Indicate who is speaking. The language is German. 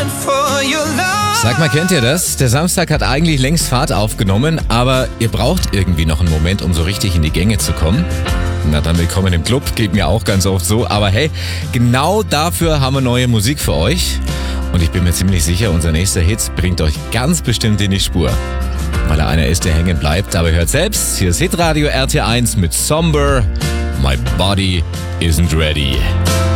Speaker 1: Sag mal, kennt ihr das? Der Samstag hat eigentlich längst Fahrt aufgenommen, aber ihr braucht irgendwie noch einen Moment, um so richtig in die Gänge zu kommen. Na dann willkommen im Club, geht mir auch ganz oft so. Aber hey, genau dafür haben wir neue Musik für euch. Und ich bin mir ziemlich sicher, unser nächster Hit bringt euch ganz bestimmt in die Spur. Weil er einer ist, der hängen bleibt. Aber hört selbst, hier ist Hitradio RT1 mit Somber. My body isn't ready.